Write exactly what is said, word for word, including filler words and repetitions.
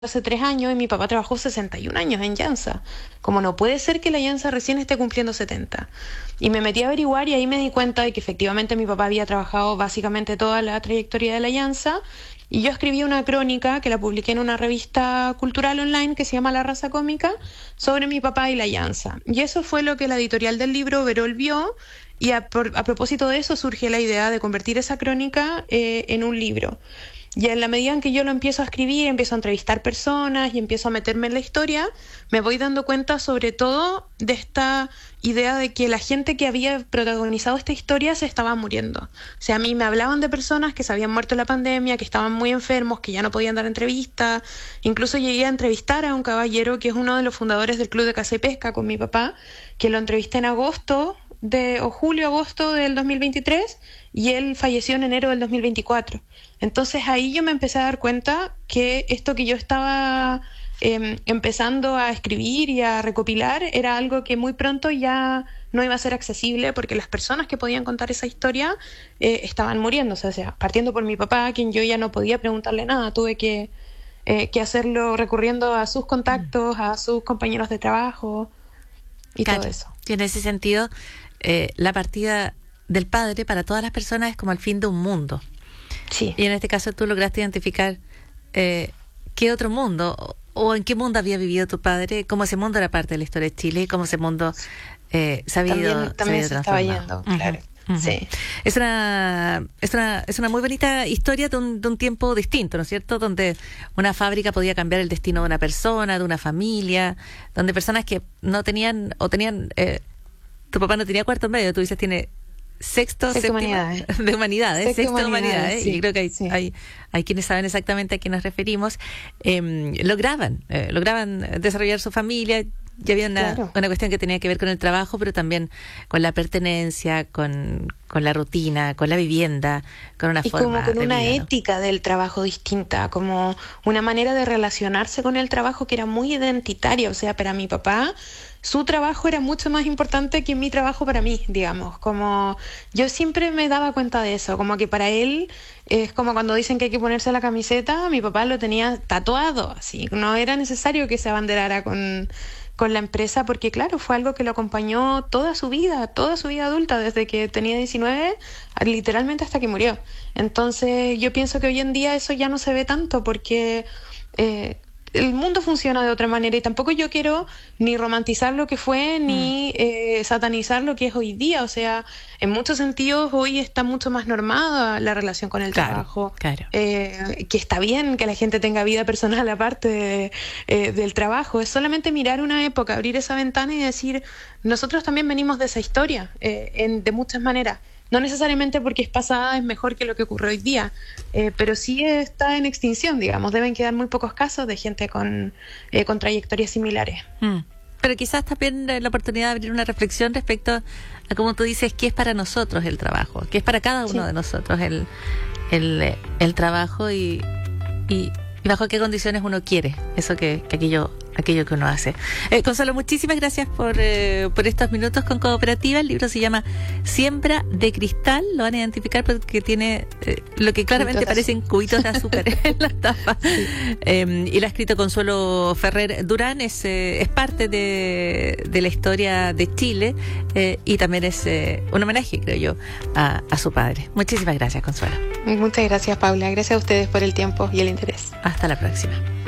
hace tres años y mi papá trabajó sesenta y un años en Llanza. Como no puede ser que la Llanza recién esté cumpliendo setenta. Y me metí a averiguar y ahí me di cuenta de que efectivamente mi papá había trabajado básicamente toda la trayectoria de la Llanza. Y yo escribí una crónica que la publiqué en una revista cultural online que se llama La Raza Cómica sobre mi papá y la Llanza. Y eso fue lo que la editorial del libro Verol vio. Y a, por, a propósito de eso surge la idea de convertir esa crónica eh, en un libro. Y en la medida en que yo lo empiezo a escribir, empiezo a entrevistar personas y empiezo a meterme en la historia, me voy dando cuenta sobre todo de esta idea de que la gente que había protagonizado esta historia se estaba muriendo. O sea, a mí me hablaban de personas que se habían muerto en la pandemia, que estaban muy enfermos, que ya no podían dar entrevistas. Incluso llegué a entrevistar a un caballero que es uno de los fundadores del Club de Caza y Pesca con mi papá, que lo entrevisté en agosto de o julio-agosto del dos mil veintitrés y él falleció en enero del dos mil veinticuatro. Entonces ahí yo me empecé a dar cuenta que esto que yo estaba eh, empezando a escribir y a recopilar era algo que muy pronto ya no iba a ser accesible porque las personas que podían contar esa historia eh, estaban muriéndose. O sea, partiendo por mi papá, a quien yo ya no podía preguntarle nada, tuve que, eh, que hacerlo recurriendo a sus contactos, a sus compañeros de trabajo y claro, todo eso. Y en ese sentido, eh, la partida del padre para todas las personas es como el fin de un mundo. Sí. Y en este caso tú lograste identificar eh, qué otro mundo o, o en qué mundo había vivido tu padre, cómo ese mundo era parte de la historia de Chile y cómo ese mundo eh, se había ido También, también se, se estaba yendo, uh-huh. claro. Uh-huh. Sí. Es una, es una, es una muy bonita historia de un, de un tiempo distinto, ¿no es cierto? Donde una fábrica podía cambiar el destino de una persona, de una familia, donde personas que no tenían, o tenían, eh, tu papá no tenía cuarto medio, tú dices tiene sexto, sexto séptimo, humanidades. de humanidades, sexto, sexto de humanidades, humanidades, sí, y creo que hay, sí. hay, hay quienes saben exactamente a quién nos referimos, eh, lograban, eh, lograban desarrollar su familia. Ya había una, claro. una cuestión que tenía que ver con el trabajo, pero también con la pertenencia, con, con la rutina, con la vivienda, con una y forma como con de una vida, ¿no? ética del trabajo distinta, como una manera de relacionarse con el trabajo que era muy identitaria. O sea, para mi papá, su trabajo era mucho más importante que mi trabajo para mí, digamos. Como yo siempre me daba cuenta de eso, como que para él es como cuando dicen que hay que ponerse la camiseta, mi papá lo tenía tatuado, así. No era necesario que se abanderara con con la empresa, porque claro, fue algo que lo acompañó toda su vida, toda su vida adulta, desde que tenía diecinueve, literalmente hasta que murió. Entonces yo pienso que hoy en día eso ya no se ve tanto, porque eh, el mundo funciona de otra manera y tampoco yo quiero ni romantizar lo que fue, mm. ni eh, satanizar lo que es hoy día. O sea, en muchos sentidos hoy está mucho más normada la relación con el claro, trabajo. Claro. Eh, que está bien que la gente tenga vida personal aparte de, eh, del trabajo. Es solamente mirar una época, abrir esa ventana y decir, nosotros también venimos de esa historia, eh, en, de muchas maneras. No necesariamente porque es pasada es mejor que lo que ocurre hoy día, eh, pero sí está en extinción, digamos. Deben quedar muy pocos casos de gente con, eh, con trayectorias similares. Mm. Pero quizás también la oportunidad de abrir una reflexión respecto a, como tú dices, qué es para nosotros el trabajo, qué es para cada uno sí. de nosotros el, el, el trabajo y, y, y bajo qué condiciones uno quiere eso que, que aquello aquello que uno hace. Eh, Consuelo, muchísimas gracias por, eh, por estos minutos con Cooperativa. El libro se llama Siembra de Cristal, lo van a identificar porque tiene eh, lo que claramente parecen cubitos de azúcar en la tapa. Sí. Eh, y lo ha escrito Consuelo Ferrer Durán, es, eh, es parte de, de la historia de Chile eh, y también es eh, un homenaje, creo yo, a, a su padre. Muchísimas gracias, Consuelo. Muchas gracias, Paula. Gracias a ustedes por el tiempo y el interés. Hasta la próxima.